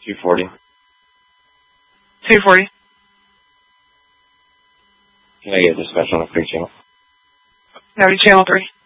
240. 240. Can I get dispatch on the 3 channel? That'll be channel 3.